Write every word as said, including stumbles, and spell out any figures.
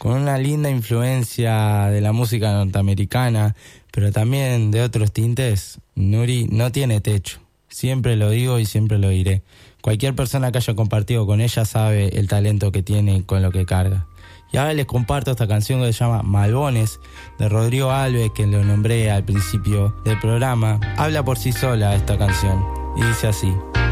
con una linda influencia de la música norteamericana, pero también de otros tintes. Nuri no tiene techo, siempre lo digo y siempre lo diré. Cualquier persona que haya compartido con ella sabe el talento que tiene con lo que carga. Y ahora les comparto esta canción que se llama Malbones, de Rodrigo Alves, que lo nombré al principio del programa. Habla por sí sola esta canción y dice así: